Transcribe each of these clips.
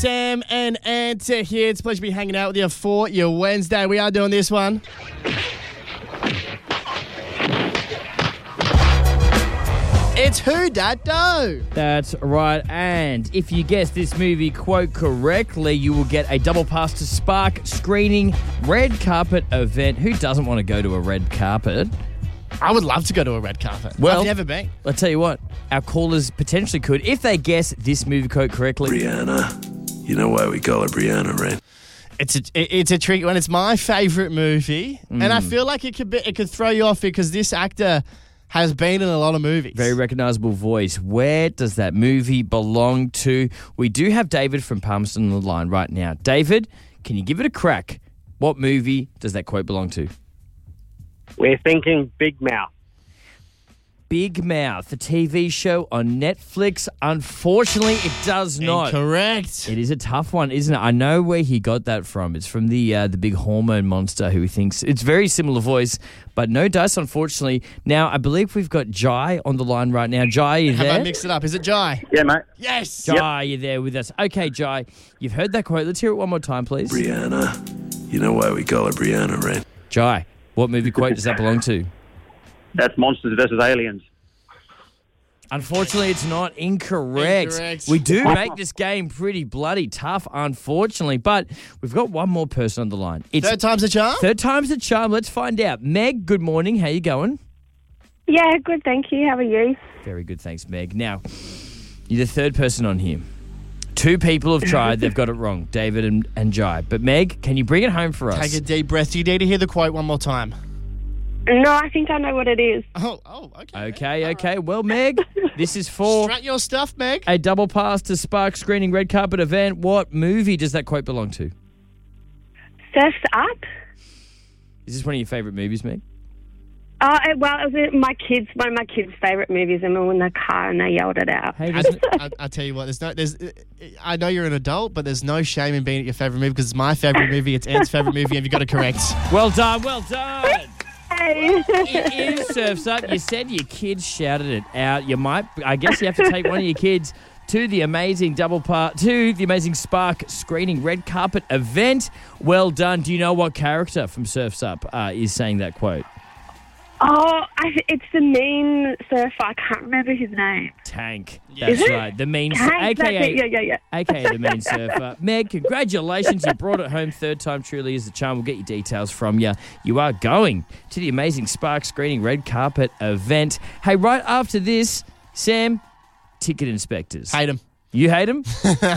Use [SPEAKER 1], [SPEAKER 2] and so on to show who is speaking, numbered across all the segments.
[SPEAKER 1] Sam and Anta here. It's a pleasure to be hanging out with you for your Wednesday. We are doing this one. It's Who Dat Do.
[SPEAKER 2] That's right. And if you guess this movie quote correctly, you will get a double pass to Spark screening red carpet event. Who doesn't want to go to a red carpet?
[SPEAKER 1] I would love to go to a red carpet.
[SPEAKER 2] Well,
[SPEAKER 1] I've never been.
[SPEAKER 2] I'll tell you what, our callers potentially could if they guess this movie quote correctly.
[SPEAKER 3] Brianna. You know why we call her Brianna, right?
[SPEAKER 1] It's a tricky one. It's my favourite movie, and I feel like it could throw you off because this actor has been in a lot of movies.
[SPEAKER 2] Very recognisable voice. Where does that movie belong to? We do have David from Palmerston on the line right now. David, can you give it a crack? What movie does that quote belong to?
[SPEAKER 4] We're thinking Big Mouth.
[SPEAKER 2] Big Mouth, the TV show on Netflix. Unfortunately, it does not.
[SPEAKER 1] Incorrect.
[SPEAKER 2] It is a tough one, isn't it? I know where he got that from. It's from the big hormone monster who he thinks it's very similar voice, but no dice, unfortunately. Now, I believe we've got Jai on the line right now. Jai, are you there?
[SPEAKER 1] Have I mixed it up? Is it Jai?
[SPEAKER 4] Yeah, mate.
[SPEAKER 1] Yes.
[SPEAKER 2] Jai, you're there with us. Okay, Jai, you've heard that quote. Let's hear it one more time, please.
[SPEAKER 3] Brianna. You know why we call her Brianna, right?
[SPEAKER 2] Jai, what movie quote does that belong to?
[SPEAKER 4] That's Monsters vs. Aliens.
[SPEAKER 2] Unfortunately, it's not incorrect. We do make this game pretty bloody tough, unfortunately, but we've got one more person on the line. It's
[SPEAKER 1] Third time's a charm?
[SPEAKER 2] Third time's the charm. Let's find out. Meg, good morning. How you going?
[SPEAKER 5] Yeah, good, thank you. How are you?
[SPEAKER 2] Very good, thanks, Meg. Now, you're the third person on here. Two people have tried. They've got it wrong, David and Jai. But Meg, can you bring it home for us?
[SPEAKER 1] Take a deep breath. Do you need to hear the quote one more time?
[SPEAKER 5] No, I think I know what it is.
[SPEAKER 1] Oh, okay.
[SPEAKER 2] Okay. Well, Meg, this is for
[SPEAKER 1] Strut your stuff, Meg.
[SPEAKER 2] a double pass to Spark screening red carpet event. What movie does that quote belong to?
[SPEAKER 5] Surf's Up?
[SPEAKER 2] Is this one of your favourite movies, Meg?
[SPEAKER 5] Well, it was one of my kids' favourite movies, and we were in the car and they yelled it out.
[SPEAKER 2] Hey,
[SPEAKER 1] I tell you what, I know you're an adult, but there's no shame in being at your favourite movie because it's my favourite movie, it's Ant's favourite movie, and you've got to correct.
[SPEAKER 2] well done, well done.
[SPEAKER 5] Hey.
[SPEAKER 2] It is Surf's Up. You said your kids shouted it out. I guess you have to take one of your kids to the amazing Spark screening red carpet event. Well done. Do you know what character from Surf's Up is saying that quote?
[SPEAKER 5] It's the mean surfer. I can't remember his name.
[SPEAKER 2] Tank. That's right. The mean surfer.
[SPEAKER 5] Yeah.
[SPEAKER 2] AKA the mean surfer. Meg, congratulations. You brought it home. Third time truly is the charm. We'll get your details from you. You are going to the amazing Spark screening red carpet event. Hey, right after this, Sam, ticket inspectors.
[SPEAKER 1] Hate him.
[SPEAKER 2] You hate them?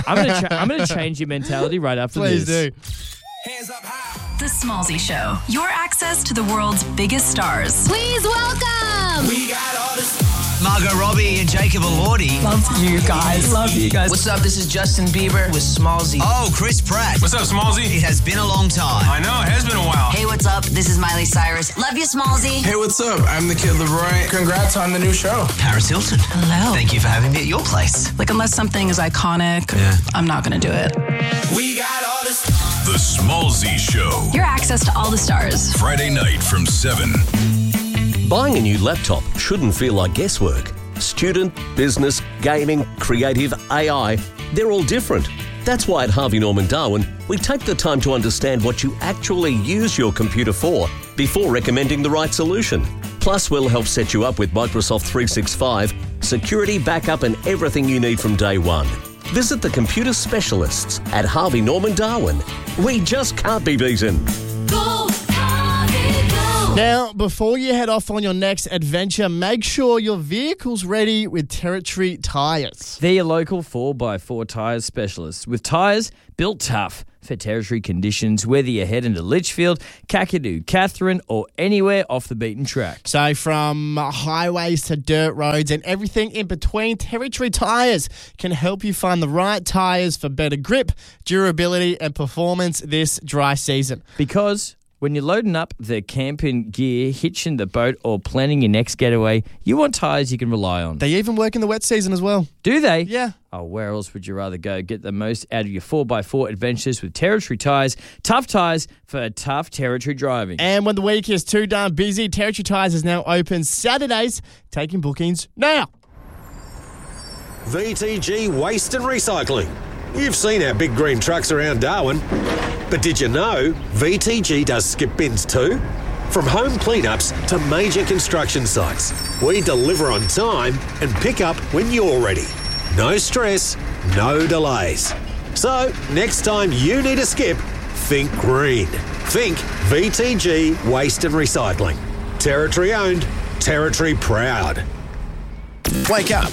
[SPEAKER 2] I'm gonna change your mentality right after
[SPEAKER 1] Please
[SPEAKER 2] this.
[SPEAKER 1] do.
[SPEAKER 6] Hands up high.
[SPEAKER 7] The Smallzy Show. Your access to the world's biggest stars.
[SPEAKER 8] Please welcome.
[SPEAKER 6] We got all this.
[SPEAKER 9] Margot Robbie and Jacob Elordi.
[SPEAKER 10] Love you guys.
[SPEAKER 9] What's up? This is Justin Bieber with Smallzy. Oh, Chris Pratt.
[SPEAKER 6] What's up, Smallzy?
[SPEAKER 9] It has been a long time.
[SPEAKER 6] I know, it has been a while.
[SPEAKER 8] Hey, what's up? This is Miley Cyrus. Love you, Smallzy.
[SPEAKER 10] Hey, what's up? I'm the Kid Leroy. Congrats on the new show.
[SPEAKER 9] Paris Hilton.
[SPEAKER 7] Hello.
[SPEAKER 9] Thank you for having me at your place.
[SPEAKER 7] Like, unless something is iconic, I'm not going to do it.
[SPEAKER 6] We got all this.
[SPEAKER 11] The Smallzy Show.
[SPEAKER 7] Your access to all the stars.
[SPEAKER 11] Friday night from 7.
[SPEAKER 12] Buying a new laptop shouldn't feel like guesswork. Student, business, gaming, creative, AI, they're all different. That's why at Harvey Norman Darwin, we take the time to understand what you actually use your computer for before recommending the right solution. Plus, we'll help set you up with Microsoft 365, security, backup, and everything you need from day one. Visit the computer specialists at Harvey Norman Darwin. We just can't be beaten.
[SPEAKER 8] Go, Harvey, go.
[SPEAKER 1] Now, before you head off on your next adventure, make sure your vehicle's ready with Territory Tyres.
[SPEAKER 2] They're your local 4x4 tyres specialists with tyres built tough for Territory conditions, whether you're heading to Litchfield, Kakadu, Katherine, or anywhere off the beaten track.
[SPEAKER 1] So from highways to dirt roads and everything in between, Territory Tyres can help you find the right tyres for better grip, durability, and performance this dry season.
[SPEAKER 2] Because when you're loading up the camping gear, hitching the boat, or planning your next getaway, you want tyres you can rely on.
[SPEAKER 1] They even work in the wet season as well.
[SPEAKER 2] Do they?
[SPEAKER 1] Yeah.
[SPEAKER 2] Oh, where else would you rather go? Get the most out of your 4x4 adventures with Territory Tyres. Tough tyres for tough Territory driving.
[SPEAKER 1] And when the week is too darn busy, Territory Tyres is now open Saturdays, taking bookings now.
[SPEAKER 13] VTG Waste and Recycling. You've seen our big green trucks around Darwin. But did you know VTG does skip bins too? From home cleanups to major construction sites, we deliver on time and pick up when you're ready. No stress, no delays. So, next time you need a skip, think green. Think VTG Waste and Recycling. Territory owned, territory proud.
[SPEAKER 14] Wake up